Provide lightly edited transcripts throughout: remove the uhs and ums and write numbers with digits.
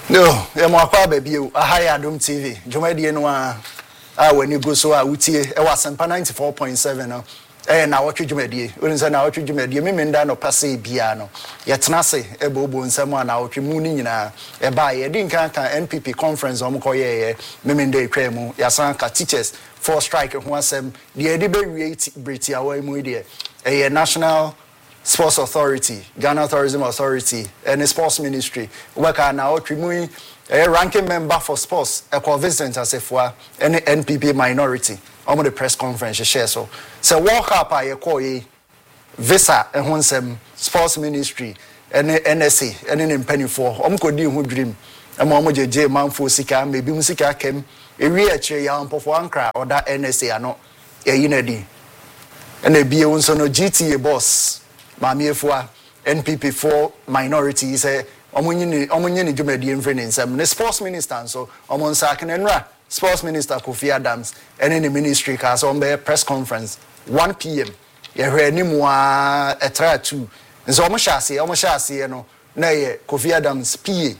No, Yamaqua baby, a high Adum TV, Jomedian when you go so I would see a was 94.7. Na watch Jumedi, when is an out Jumedi, Mimendano Passe piano. Yet Nase, a bobo and someone out Munina, a buy a Dinkanka NPP conference on Koye, Mimende Cremo, Yasanka teachers, 4 strike and 1 sem, the Edibe Briti away Mudia, a national Sports Authority, Ghana Tourism Authority, and the Sports Ministry. Work now Trimui, a ranking member for sports, a co-visit as if we're any NPP minority. I'm the press conference share so. So walk up I call visa and one some sports ministry and NSA and in penny for Omkodi who dream. A Momoja J man for Sika, maybe Musika came a real chair young for one cry or that NSA are not a unity. And they be also no GTA boss. Mami for NPP for minority say omunyini jumedi mfreni nsem the sports minister so omonsa kenenra sports minister Kofi Adams and in the ministry cause on the press conference 1 p.m. ye hwe ni mu a etra 2 nso omohyase no na ye Kofi Adams PA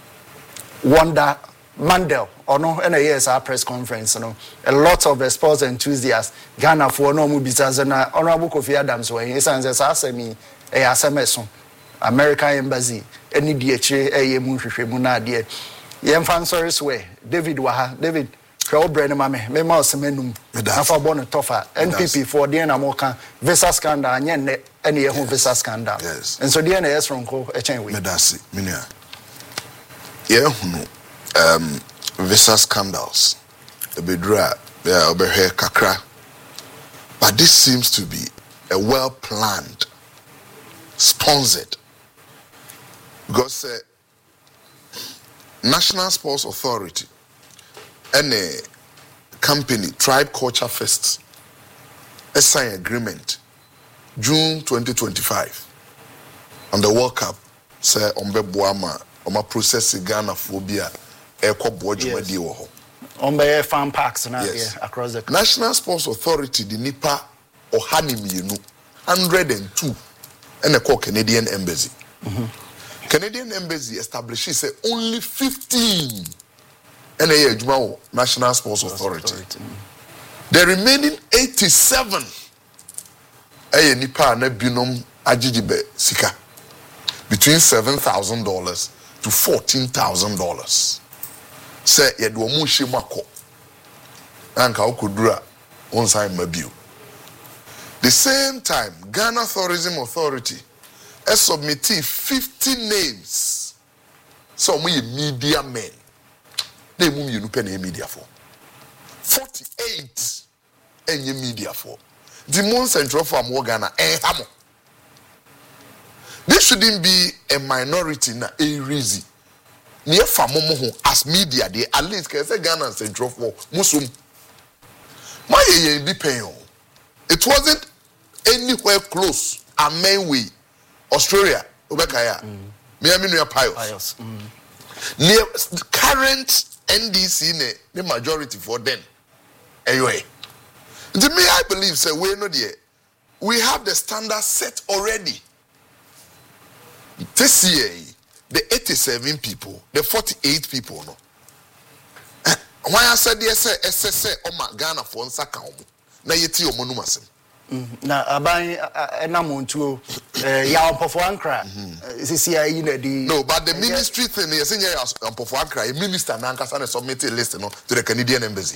Wonder Mandel ono na yes our press conference no a lot of the sports enthusiasts Ghana for no mu bisaze na honorable Kofi Adams when he says asemi asemeso American embassy any DHA mu hwehwe mu na de yemfa sorry we David waha David hwe obrene ma me ma osemenum afa bono tofa NPP for the na moka visa scandal anye ne ene ye hu visa scandal and so the na yes ronko e chen we medasi minia ye hunu visa scandals the bedra there kakra, but this seems to be a well planned, sponsored, because National Sports Authority and a company Tribe Culture Fest a signed agreement June 2025 on the World Cup say ombe boama oma process Ghana phobia Yes. On the farm parks now yes. Across the country. National Sports Authority, the NIPA or Hanimienu, 102 and a Canadian Embassy. Canadian Embassy establishes only 15 and a National Sports Authority. The remaining 87 a NIPA and a binum ajijibe sika between $7,000 to $14,000. Say yedwo mu hwemako anka okudura onsan mabiu. The same time Ghana Tourism Authority has submitted 50 names. So we media men. They move you pen media for 48 any media for the Mon Central Farm Ghana hamo. This shouldn't be a minority na a reason. Near Famomo as media, they at least can say Ghana Central for Muslim. My be paying. It wasn't anywhere close. A main way. Australia, Obekaya, Miami near Pios. Near current NDC, the majority for them. Anyway, to me, I believe, say, we're not there. We have the standard set already. This year, the 87 people, the 48 people, no. Why I said yes, SSA, Oma Ghana for Nsaka, na yeti omonumasem. Na aban enamontuo ya Opofo-Ankra sisi ayi na di. No, but the ministry thing yes in ya Opofo-Ankra, a minister na nkasa na submit a list no to the Canadian embassy.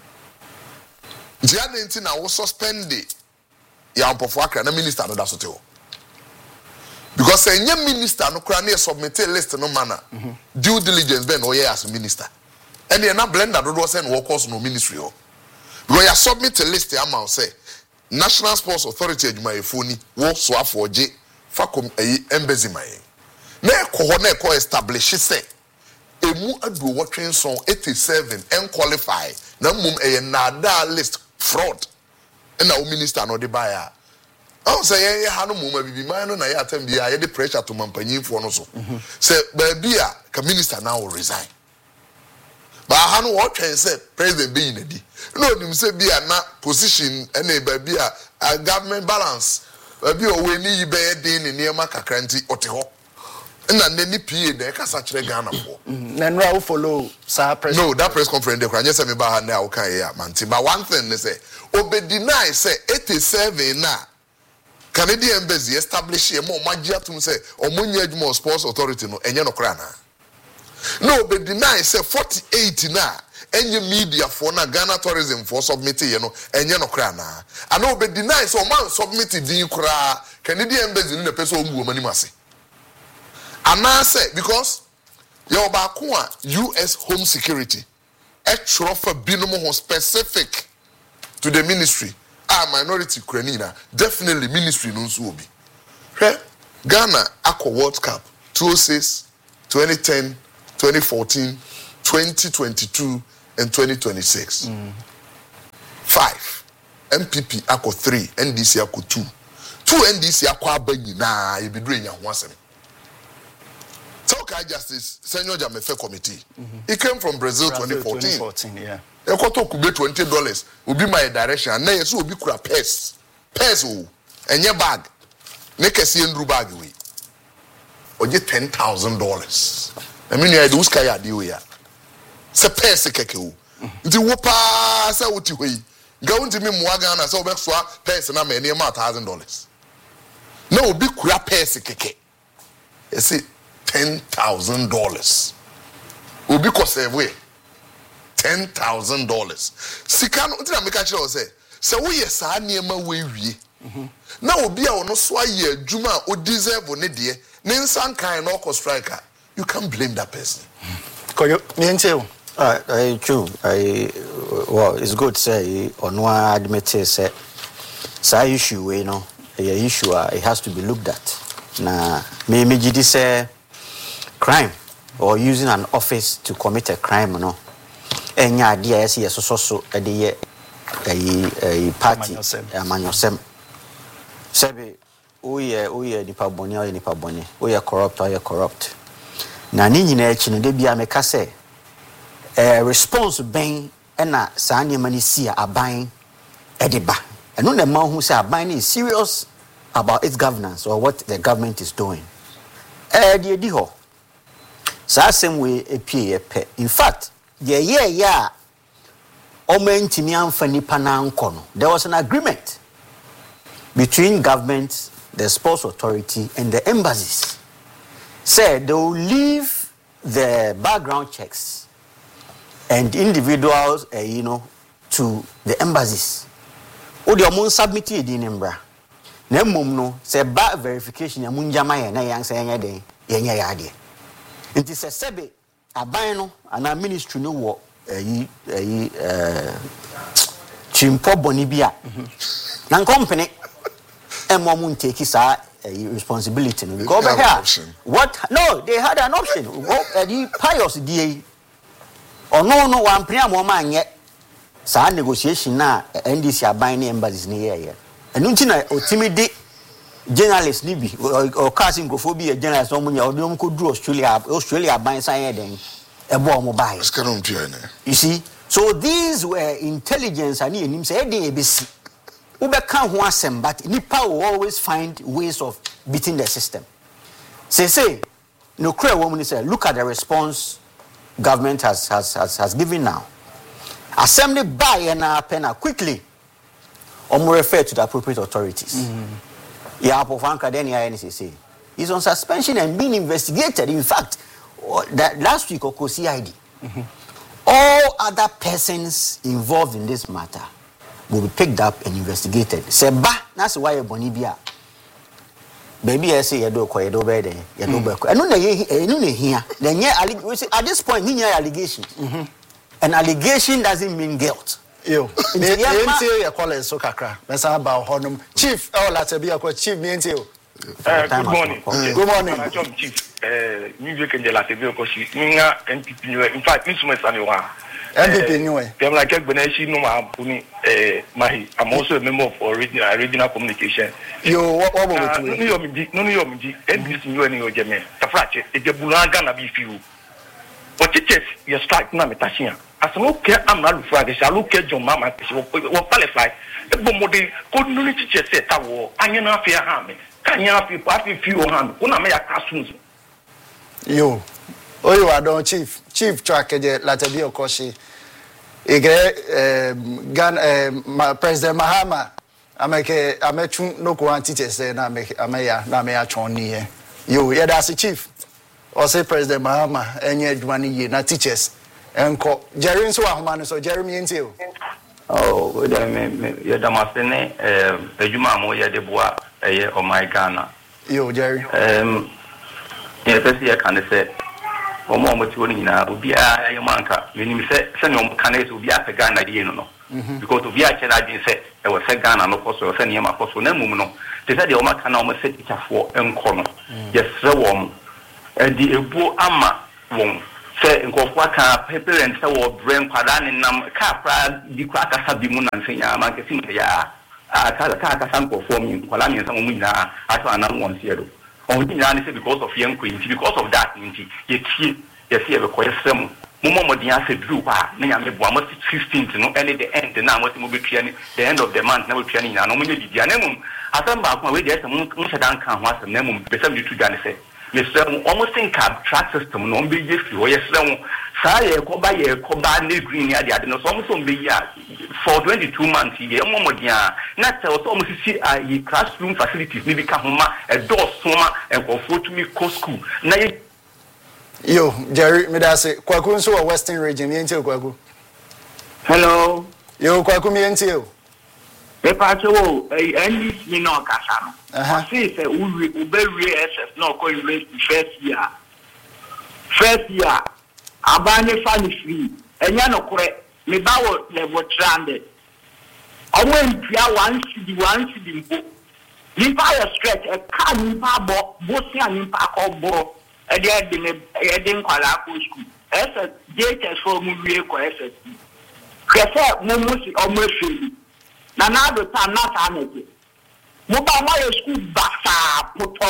Dia nti na wo suspend ya Opofo-Ankra na minister no da so teo. Because any minister no kra na submit a list no manner due diligence ben o as minister. And you na blender do say no work no ministry o. Because you submit a list amount say National Sports Authority adwumayefoni wo so afoje fakom embassy man. Na ko establish say emu adu wotwen son 87 and qualify na mum na da list fraud. Na o minister no de buy. I say ha no mum bibi man no na ya atem bia ye de pressure to mampanyinfo no so. Say ba bia ka minister now will resign. But I know what can say president be in a day. No, him say be a position and a government balance. Be a way ni be din in near Makakranti or Teho. na nani PA na kasa kire Ghana for na no follow sa press no that press conference dey kwa nyese me ba ha na o kan ya manti but one thing they say obe deny say 87 na Canadian embassy establish a more magiatum say omunye adwuma sports authority no enye no kra na no obe deny say 48 na enye media for na Ghana tourism for submit ye no enye no kra na and obe deny say o man submit din kra Canadian embassy no person omu mani mase and I say because your bakwa US Home Security a trophy binom specific to the ministry minority Ukraine definitely ministry no so be Ghana Aqua World Cup 2006 2010 2014 2022 and 2026 5 MPP Aqua 3 NDC Aqua 2 NDC Aqua Abani na e be doing yan wasem Talk Justice Senior Jamefe Committee. He came from Brazil 2014. Yeah. E ko to kube $20 will be my direction and na yeso obi kura purse o enye bag ne kese ndru bag we oje $10,000 I mean you do sky ade we ya se purse keke o nti wo pa se woti hoyi ga wonti mi mo aga na se obekso purse na ma ene ma $1,000 na obi kura purse keke e say $10,000 obi ko save we $10,000. Sika no ntina meka kire o se wo ye saa niema we wie na obi a ono so aye adwuma o deserve ne de ne nsan kan no ko striker you can't blame that person. Koyo mienteo true. Well, it's good say ono admit say issue we no a issue it has to be looked at. Na me gidi say crime or using an office to commit a crime no enya ade a yesi so de ye a party amanyosem sebe oye nipa boni oye corrupt na ni nyina echi no de bia meka say response ben na saa ne mani si aban ediba eno na ma hu say aban is serious about its governance or what the government is doing de di ho saa same way epie pe in fact yeah omantimi amfa nipa na nko no there was an agreement between government, the sports authority and the embassies said they will leave the background checks and individuals to the embassies odi omon submit e di nembra na mmom no say back verification amunjama ye na yan say yen den yen ya ade nti se sebe aban no ana ministry no wo chimpo boni bia na company emom take sa responsibility no go back here what no they had an option the pious da or no one plan mo manye sa negotiation na NDC aban na embassies na ye enu nti na otimidi journalist ni bi or casting gophobia journalist omunya odom ko dru Australia ban san ye den ebo mo bai you see so these were intelligence and him say dey ebesi ubeka ho asem but nipa will always find ways of beating the system say no clear woman say look at the response government has given now assembly by and pena quickly refer to the appropriate authorities. Yeah, Pofanka then NCC is on suspension and being investigated. In fact, that last week CID, all other persons involved in this matter will be picked up and investigated. Seba, that's why Bonibia. Baby, I say you do quite over there. You do back. I know here. Then at this point, you allegation. An allegation doesn't mean guilt. Yo, you call it so kakra. Let's about honum. Chief, Chief, good morning. Good morning. Chief. Music and the Latibio Koshi, Minga, NPP. In fact, this was NPP anyway. I'm like Beneshi no Mahi. I'm also a member of original communication. Yo, what no, NPP, you and your Jemmy. Tafrache, it's the Bulaga na be few. But it is your strike na metashia. As I look at Amaru Friday, I look at your mama, she will qualify. The Bomodi couldn't really teach a war. I am not fear harming. Can you have people few harm? When I make a castle. Yo. Oyo adon chief track je Latabi Okoshi. Ege President Mahama amechu no ko teachers na ameya choni yo yeah that's the chief or say President Mahama enye adwani ye na teachers enko Jerry nso ahoma no so Jerry mi enti o oh we da me ye da masene adwuma mo ye de boa eye o my Ghana yo Jerry ye pesi ye kan say omo mo ti woni na obi a ye manka menim se ne omo kan se obi a pe Ghana de no because obi a chela din se e wo se Ghana no koso se ne ma koso na mum no te se de omo kan na omo se teacherfo enko no ye sre wo di ebu ama won se nkofo aka parents se wo brain kwada ne nam ka pra di kwa aka sabi mu na nsenya ma ke sim ya aka sanko fo mi kwala mi nsa mu nyina ato anam won se do on di nyina ne se because of young queen because of that nti ye tie ye se e be koyesem mo dia se dru pa na nya me boa mo 15th no any the end na mo mo betua ni the end of the month na betua ni nyina no mo nya bibia na mum asem ba ko we dey se mo shedan kan ho asem na mum be se me tu dwane se me se almost think cab track system no be ye fi ho ye se mo sa ye ko ba ne green ya dia no so mo so be ya for 22 months ye mo dia na tell so mo si classroom facilities ni bi ka homa e do soma e ko fo to me co school na ye yo Jerry me da say Kwaku nso wa Western region mi enti Kwaku hello yo Kwaku mi enti o me pa che wo NDC mi no kasa no say say ubewie SS no ko university first year abanye fani free enya no kore me ba wo level 300 omo empia 1 cedi mpo ni pa ya stretch e ka ni pa bo si ani pa ko boro e de nkwala ko school SS JHS for mu wie ko SS kese mo si omo efeli na do ta na ta na je mo ba mo ye school basa poto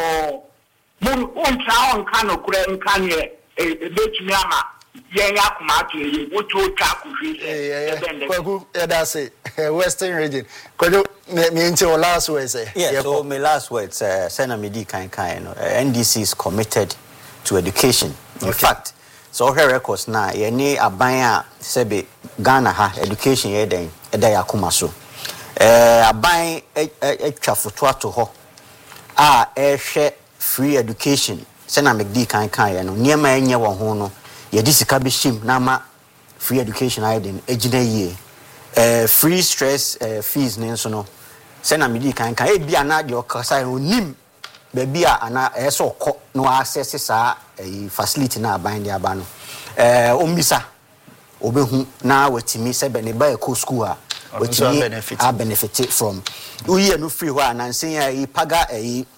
mo on tra on kan okure nkan ye betumi ama yen yakuma to ye woto twa ku fi Kwaku that's it Western region Kwaku me enti o last word say yeah so my last words Sena Medi kan no NDC is committed to education in fact so her records na ye ni aban a sebe Ghana ha education ye den eda yakuma so aban etwa foto ato ho a ehwe free education Sena Medi kan no niema enye wo ho no ye disika be shim na ma free education aiden ejina yie free stress fees ne nso no Sena Medi kan e bia na de okasa onim be bia ana eso kọ no access sa facility na aban de aba no ombisa obehu na watimi sebe ne ba ko school a watimi a benefit from uye no free ho anansen ya paga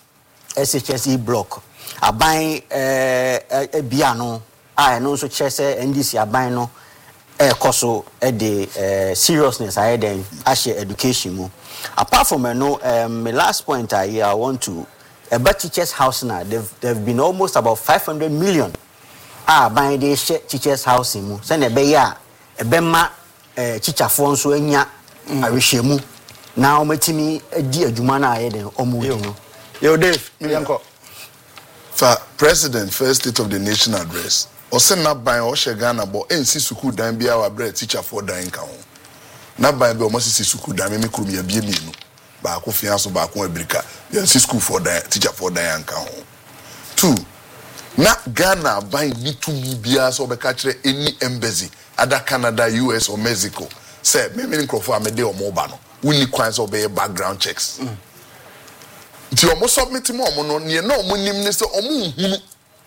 SHSE block aban bia no a no so chese NDC aban no koso the seriousness I den ashe education mu apart from my last point I want to about teachers house now they've been almost about 500 million by the teachers house mu say na be ya e be ma teacher fo nso anya arehwemu na omatimi di adwuma na aye den omudi no yo Dave yanko for president first state of the nation address o se na ban o she Ghana bo ensi school dan bia wa bre teacher for dan ka ho na ban be o mo sisi school dan me krum ya bia mienu ba ko fianso ba ko America ensi school for dan teacher for dan ka ho 2 na Ghana ban mitumi bia so be ka kire any embassy ada Canada US or Mexico say me nkrofo amede o mo ba no woni kwan so be background checks nti o mo submit mo no ne na o mo nim ne se o mo hunu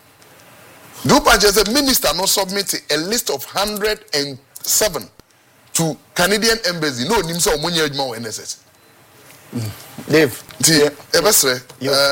do as a minister no submit a list of 107 to Canadian embassy no nim se o mo nya adwuma o NSS Dave ebesre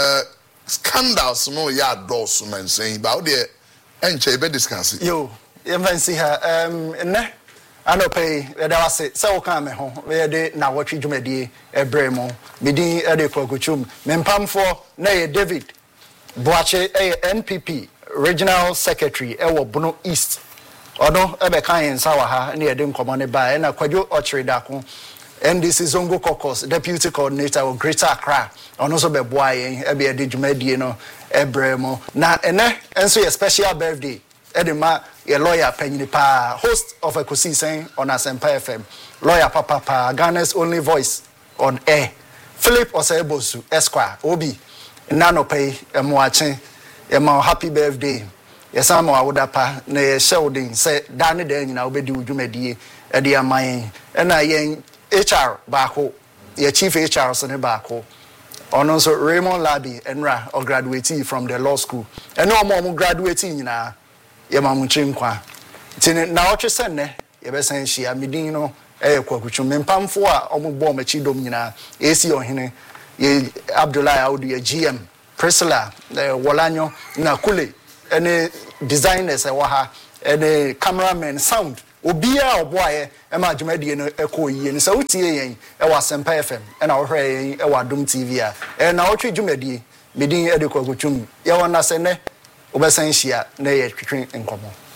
scandals no ya dos man saying about the enche be discuss yo even see her ne anopay da wase se wo kan me ho we de na watwe dwumadie ebremo medin e de Kwakuchum mempamfo na ye David Boache NPP regional secretary ewo Bono East odo ebe kan yensa wa ha na ye de nkomo ne ba e na Kwadwo Ochredako NDC Zongo Caucus deputy coordinator of Greater Accra ono so be boa yen e be de dwumadie no ebremo na ene enso your special birthday edema your lawyer Penyini pa host of Ekosi saying on Asempa FM lawyer papa Ghana's only voice on air Philip Osebosu Esquire Obi nano pay emwache ema happy birthday yesama awodapa na ye showding say dane den nyina obedi udwumadie e de aman na yen HR baako ye chief HR so ne baako ono so Raymond Labi enra or graduate from the law school eno omo graduate nyina ye mamuchi nkwa tine na otwe senne ye besan hia medin no kwakuchu mempamfo a omo bo machi dom nyina esi ohene ye Abdullahi Audu ye GM Priscilla Wolanyo na Kule any designers ha any cameraman sound obia oboaye e ma dwumadi no ekọ yie ni so utie yen e wa Asempa FM e na ohwe yen e wa Dom TV a e na otwe dwumadi medin e de kwakuchum ye wona se ne obesan hia na ye twetwe nkomo